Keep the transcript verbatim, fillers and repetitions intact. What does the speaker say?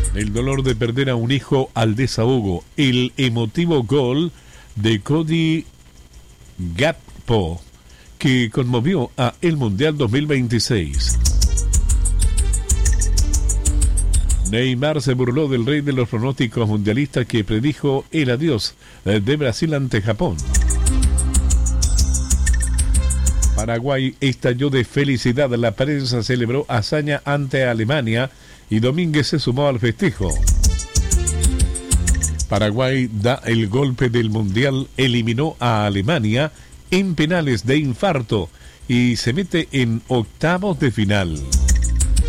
El dolor de perder a un hijo al desahogo. El emotivo gol de Cody Gakpo, que conmovió a el Mundial dos mil veintiséis. Neymar se burló del rey de los pronósticos mundialistas que predijo el adiós de Brasil ante Japón. Paraguay estalló de felicidad. La prensa celebró hazaña ante Alemania y Domínguez se sumó al festejo. Paraguay da el golpe del mundial, eliminó a Alemania en penales de infarto y se mete en octavos de final.